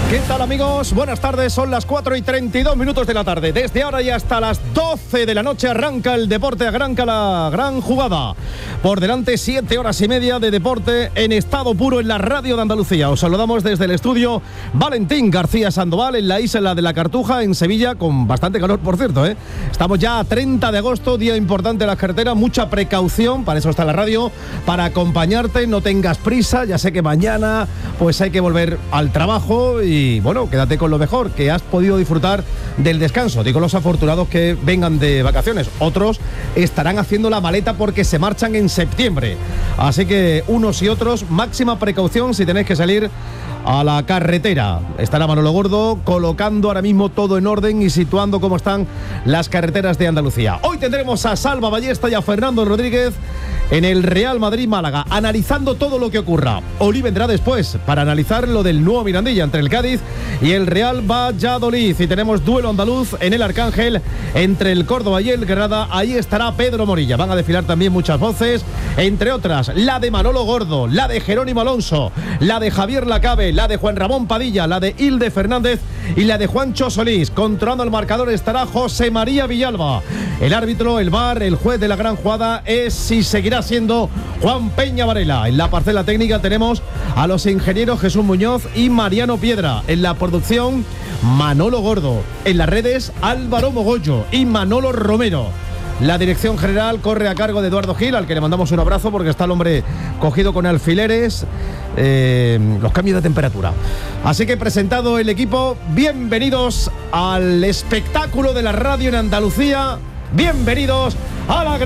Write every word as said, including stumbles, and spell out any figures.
¿Qué tal, amigos? Buenas tardes, son las cuatro y treinta y dos minutos de la tarde. Desde ahora y hasta las doce de la noche arranca el deporte, arranca la gran jugada. Por delante, siete horas y media de deporte en estado puro en la radio de Andalucía. Os saludamos desde el estudio Valentín García Sandoval en la isla de la Cartuja, en Sevilla, con bastante calor, por cierto, ¿eh? Estamos ya a treinta de agosto, día importante en las carreteras, mucha precaución, para eso está la radio, para acompañarte, no tengas prisa, ya sé que mañana pues hay que volver al trabajo y Y bueno, quédate con lo mejor, que has podido disfrutar del descanso. Digo los afortunados que vengan de vacaciones. Otros estarán haciendo la maleta porque se marchan en septiembre. Así que unos y otros, máxima precaución si tenéis que salir a la carretera. Estará Manolo Gordo colocando ahora mismo todo en orden y situando cómo están las carreteras de Andalucía. Hoy tendremos a Salva Ballesta y a Fernando Rodríguez en el Real Madrid-Málaga, analizando todo lo que ocurra. Oli vendrá después para analizar lo del nuevo Mirandilla entre el Cádiz y el Real Valladolid. Y tenemos duelo andaluz en el Arcángel entre el Córdoba y el Granada. Ahí estará Pedro Morilla. Van a desfilar también muchas voces, entre otras la de Manolo Gordo, la de Jerónimo Alonso, la de Javier Lacabe, la de Juan Ramón Padilla, la de Hilde Fernández y la de Juancho Solís. Controlando el marcador estará José María Villalba. El árbitro, el V A R, el juez de la gran jugada es y seguirá siendo Juan Peña Varela. En la parcela técnica tenemos a los ingenieros Jesús Muñoz y Mariano Piedra. En la producción, Manolo Gordo. En las redes, Álvaro Mogollo y Manolo Romero. La dirección general corre a cargo de Eduardo Gil, al que le mandamos un abrazo porque está el hombre cogido con alfileres, eh, los cambios de temperatura. Así que presentado el equipo, bienvenidos al espectáculo de la radio en Andalucía, bienvenidos a la gran...